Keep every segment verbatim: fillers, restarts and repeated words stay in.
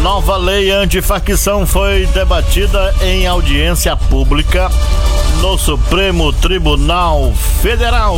nova lei antifacção foi debatida em audiência pública no Supremo Tribunal Federal.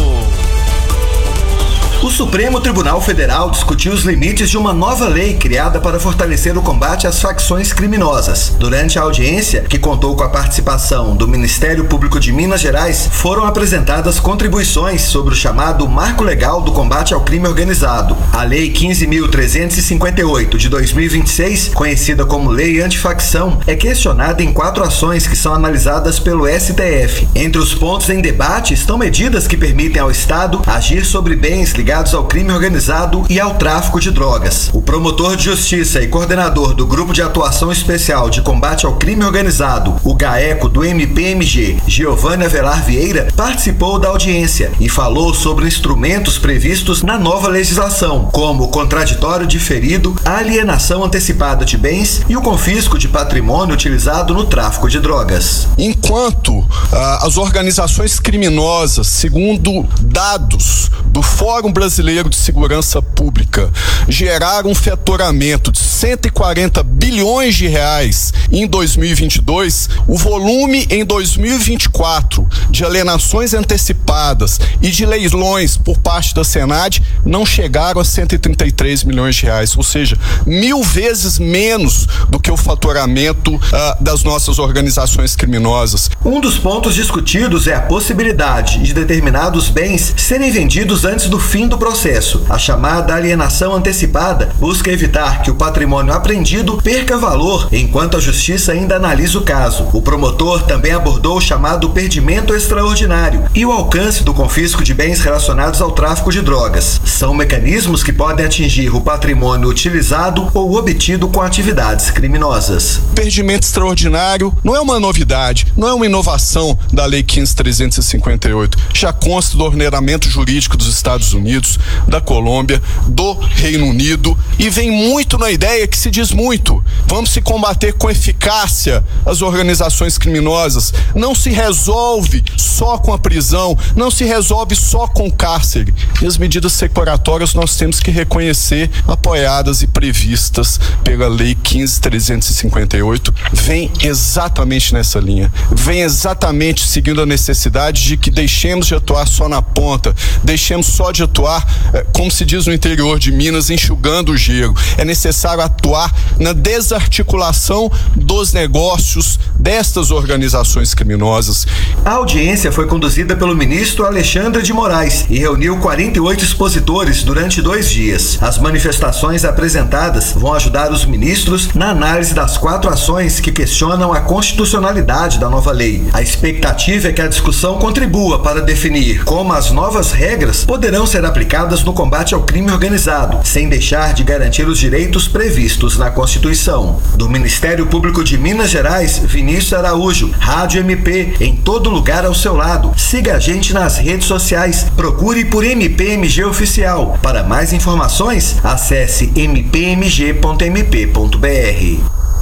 O Supremo Tribunal Federal discutiu os limites de uma nova lei criada para fortalecer o combate às facções criminosas. Durante a audiência, que contou com a participação do Ministério Público de Minas Gerais, foram apresentadas contribuições sobre o chamado Marco Legal do Combate ao Crime Organizado. A Lei quinze mil trezentos e cinquenta e oito de dois mil e vinte e seis, conhecida como Lei Antifacção, é questionada em quatro ações que são analisadas pelo S T F. Entre os pontos em debate estão medidas que permitem ao Estado agir sobre bens ligados ao crime organizado e ao tráfico de drogas. O promotor de justiça e coordenador do Grupo de Atuação Especial de Combate ao Crime Organizado, o GAECO do M P M G, Giovanni Avelar Vieira, participou da audiência e falou sobre instrumentos previstos na nova legislação, como o contraditório diferido, a alienação antecipada de bens e o confisco de patrimônio utilizado no tráfico de drogas. Enquanto ah, as organizações criminosas, segundo dados do Fórum Brasileiro de Segurança Pública, geraram um faturamento de cento e quarenta bilhões de reais em dois mil e vinte e dois, o volume em dois mil e vinte e quatro de alienações antecipadas e de leilões por parte da Senad não chegaram a cento e trinta e três milhões de reais, ou seja, mil vezes menos do que o faturamento ah, das nossas organizações criminosas. Um dos pontos discutidos é a possibilidade de determinados bens serem vendidos antes do fim do processo. A chamada alienação antecipada busca evitar que o patrimônio apreendido perca valor enquanto a justiça ainda analisa o caso. O promotor também abordou o chamado perdimento extraordinário e o alcance do confisco de bens relacionados ao tráfico de drogas. São mecanismos que podem atingir o patrimônio utilizado ou obtido com atividades criminosas. Perdimento extraordinário não é uma novidade, não é uma inovação da Lei quinze mil trezentos e cinquenta e oito. Já consta do ordenamento jurídico dos Estados Unidos, da Colômbia, do Reino Unido, e vem muito na ideia que se diz muito: vamos se combater com eficácia as organizações criminosas. Não se resolve só com a prisão, não se resolve só com o cárcere. E as medidas securatórias nós temos que reconhecer, apoiadas e previstas pela Lei quinze mil trezentos e cinquenta e oito, vem exatamente nessa linha, vem exatamente seguindo a necessidade de que deixemos de atuar só na ponta, deixemos só de atuar, como se diz no interior de Minas, enxugando o gelo. É necessário atuar na desarticulação dos negócios destas organizações criminosas. A audiência foi conduzida pelo ministro Alexandre de Moraes e reuniu quarenta e oito expositores durante dois dias. As manifestações apresentadas vão ajudar os ministros na análise das quatro ações que questionam a constitucionalidade da nova lei. A expectativa é que a discussão contribua para definir como as novas regras poderão ser aplicadas no combate ao crime organizado, sem deixar de garantir os direitos previstos na Constituição. Do Ministério Público de Minas Gerais, Vinícius Araújo, Rádio M P, em todo lugar ao seu lado. Siga a gente nas redes sociais, procure por M P M G Oficial. Para mais informações, acesse m p m g ponto m p ponto b r.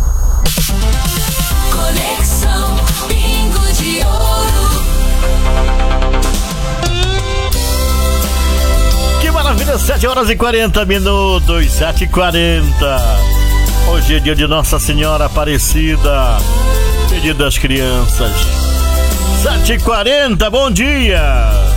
Conexão Pingo de Ouro. Que maravilha, sete horas e quarenta minutos, sete e quarenta. Hoje é dia de Nossa Senhora Aparecida, dia das crianças. sete e quarenta, bom dia.